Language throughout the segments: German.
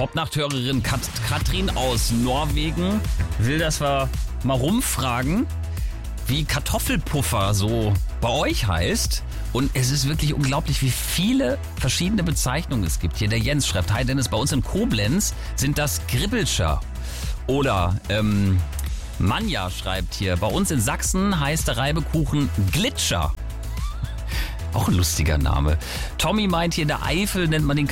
Hauptnachthörerin Katrin aus Norwegen will, dass wir mal rumfragen, wie Kartoffelpuffer so bei euch heißt. Und es ist wirklich unglaublich, wie viele verschiedene Bezeichnungen es gibt. Hier der Jens schreibt, hi Dennis, bei uns in Koblenz sind das Gribbelscher. Oder Manja schreibt hier, bei uns in Sachsen heißt der Reibekuchen Glitscher. Auch ein lustiger Name. Tommy meint hier, in der Eifel nennt man den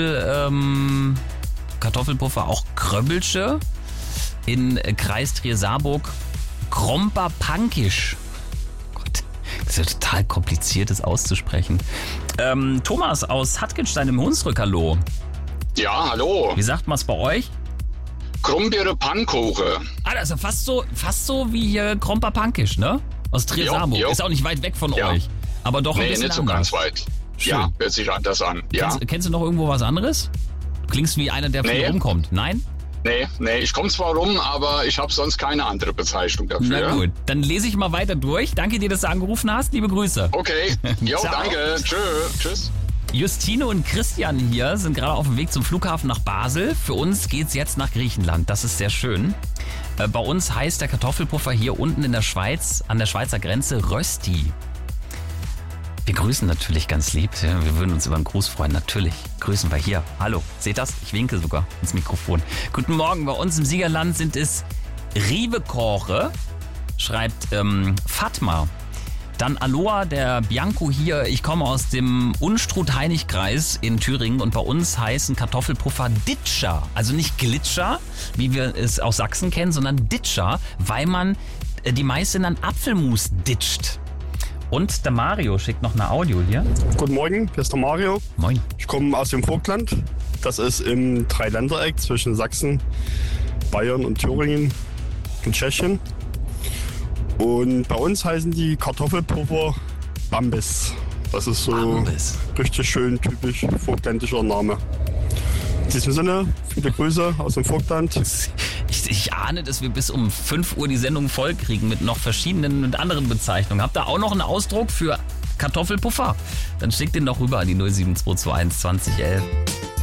Kartoffelpuffer auch Kröbbelsche. In Kreis Trier-Saarburg Kromper-Pankisch. Gott, das ist ja total kompliziert, das auszusprechen. Thomas aus Hattgenstein im Hunsrück, hallo. Ja, hallo. Wie sagt man es bei euch? Krumbiere Pannkuche. Ah, das ist ja fast so wie hier Kromper-Pankisch, ne? Aus Trier-Saarburg. Jo. Ist auch nicht weit weg von euch. Aber doch ein bisschen nicht so anders. ganz weit. Schön. Ja, hört sich anders an. Ja. Kennst du noch irgendwo was anderes? Du klingst wie einer, der viel rumkommt. Nein? Nee, ich komme zwar rum, aber ich habe sonst keine andere Bezeichnung dafür. Na gut, dann lese ich mal weiter durch. Danke dir, dass du angerufen hast. Liebe Grüße. Okay, jo, Ciao. danke. Tschüss. Justine und Christian hier sind gerade auf dem Weg zum Flughafen nach Basel. Für uns geht's jetzt nach Griechenland. Das ist sehr schön. Bei uns heißt der Kartoffelpuffer hier unten in der Schweiz, an der Schweizer Grenze, Rösti. Wir grüßen natürlich ganz lieb. Ja, wir würden uns über einen Gruß freuen. Natürlich grüßen wir hier. Hallo, seht das? Ich winke sogar ins Mikrofon. Guten Morgen, bei uns im Siegerland sind es Riebekoche, schreibt Fatma. Dann Aloha, der Bianco hier. Ich komme aus dem Unstrut-Heinig-Kreis in Thüringen und bei uns heißen Kartoffelpuffer Ditscher. Also nicht Glitscher, wie wir es aus Sachsen kennen, sondern Ditscher, weil man die meisten dann Apfelmus ditcht. Und der Mario schickt noch eine Audio hier. Guten Morgen, hier ist der Mario. Moin. Ich komme aus dem Vogtland. Das ist im Dreiländereck zwischen Sachsen, Bayern und Thüringen und Tschechien. Und bei uns heißen die Kartoffelpuffer Bambis. Das ist so Bambis. Richtig schön typisch vogtländischer Name. In diesem Sinne, viele Grüße aus dem Vogtland. Ich ahne, dass wir bis um 5 Uhr die Sendung voll kriegen mit noch verschiedenen und anderen Bezeichnungen. Habt ihr auch noch einen Ausdruck für Kartoffelpuffer? Dann schickt den doch rüber an die 07221 2011.